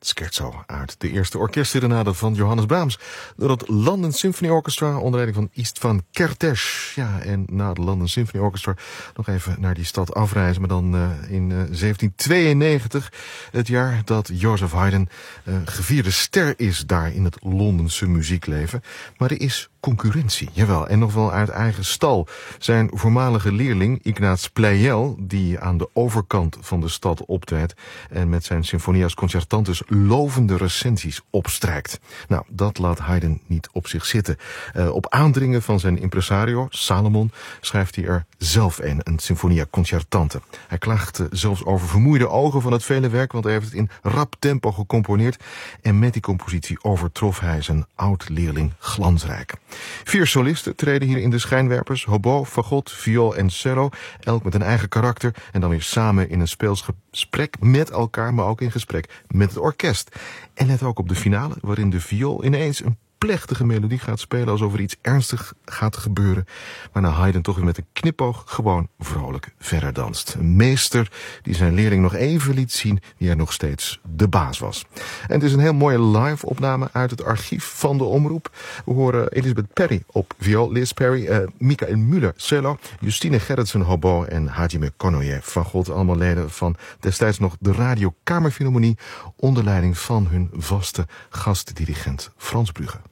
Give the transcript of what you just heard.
scherzo uit de eerste orkestserenade van Johannes Brahms door het London Symphony Orchestra onder leiding van István Kertész. Ja, en na het London Symphony Orchestra nog even naar die stad afreizen, maar dan in 1792, het jaar dat Joseph Haydn gevierde ster is daar in het Londense muziekleven. Maar er is concurrentie, jawel, en nog wel uit eigen stal. Zijn voormalige leerling Ignaz Pleyel, die aan de overkant van de stad optreedt en met zijn Sinfonias Concertantes lovende recensies opstrijkt. Nou, dat laat Haydn niet op zich zitten. Op aandringen van zijn impresario, Salomon, schrijft hij er zelf een Sinfonia Concertante. Hij klaagt zelfs over vermoeide ogen van het vele werk, want hij heeft het in rap tempo gecomponeerd en met die compositie overtrof hij zijn oud-leerling glansrijk. 4 solisten treden hier in de schijnwerpers: hobo, fagot, viool en cello, elk met een eigen karakter en dan weer samen in een speels gesprek met elkaar, maar ook in gesprek met het orkest. En let ook op de finale, waarin de viool ineens een plechtige melodie gaat spelen alsof er iets ernstig gaat gebeuren, waarna Haydn toch weer met een knipoog gewoon vrolijk verder danst. Een meester die zijn leerling nog even liet zien wie er nog steeds de baas was. En het is een heel mooie live-opname uit het archief van de omroep. We horen Elizabeth Perry op viool, Liz Perry, Michael Müller cello, Justine Gerritsen hobo en Hajime Konoye fagot, allemaal leden van destijds nog de Radio Kamerfilharmonie onder leiding van hun vaste gastdirigent Frans Brugge.